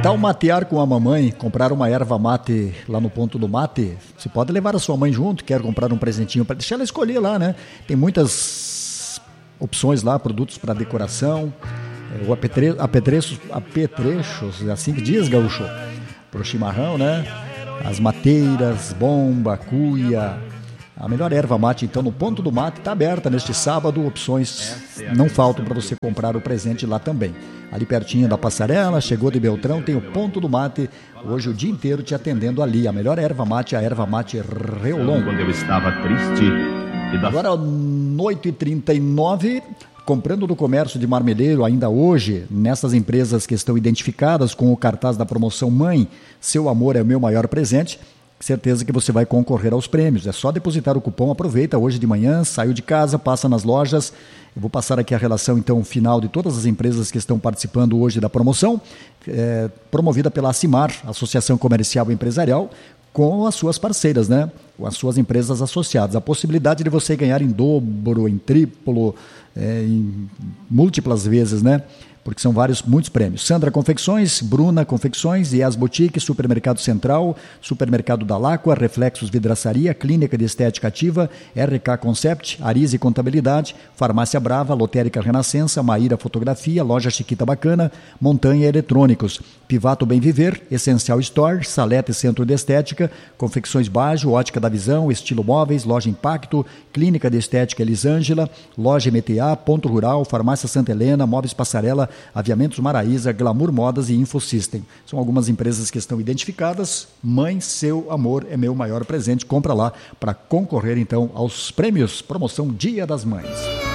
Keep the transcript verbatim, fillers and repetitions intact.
tal matear com a mamãe, comprar uma erva mate lá no ponto do mate? Você pode levar a sua mãe junto, quer comprar um presentinho para deixar ela escolher lá, né? Tem muitas opções lá, produtos para decoração, o apetre, apetrechos, apetrechos, é assim que diz, gaúcho, pro chimarrão, né? As mateiras, bomba, cuia. A melhor erva mate, então, no Ponto do Mate, está aberta neste sábado. Opções não faltam para você comprar o presente lá também. Ali pertinho da passarela, chegou de Beltrão, tem o Ponto do Mate. Hoje o dia inteiro te atendendo ali. A melhor erva mate, a erva mate Reolon. Quando eu estava triste... E da... Agora, oito e trinta e nove, comprando no comércio de Marmeleiro, ainda hoje, nessas empresas que estão identificadas com o cartaz da promoção Mãe, seu amor é o meu maior presente. Certeza que você vai concorrer aos prêmios. É só depositar o cupom, aproveita hoje de manhã, saiu de casa, passa nas lojas. Eu vou passar aqui a relação então final de todas as empresas que estão participando hoje da promoção, é, promovida pela ACIMAR, Associação Comercial e Empresarial, com as suas parceiras, né? Com as suas empresas associadas. A possibilidade de você ganhar em dobro, em triplo, é, em múltiplas vezes, né? Porque são vários, muitos prêmios. Sandra Confecções, Bruna Confecções, Ias Boutique, Supermercado Central, Supermercado da Láqua, Reflexos Vidraçaria, Clínica de Estética Ativa, R K Concept, Arise Contabilidade, Farmácia Brava, Lotérica Renascença, Maíra Fotografia, Loja Chiquita Bacana, Montanha Eletrônicos, Pivato Bem Viver, Essencial Store, Salete Centro de Estética, Confecções Bajo, Ótica da Visão, Estilo Móveis, Loja Impacto, Clínica de Estética Elisângela, Loja M T A, Ponto Rural, Farmácia Santa Helena, Móveis Passarela, Aviamentos Maraíza, Glamour Modas e Infosystem. São algumas empresas que estão identificadas. Mãe, seu amor é meu maior presente. Compra lá para concorrer então aos prêmios. Promoção Dia das Mães.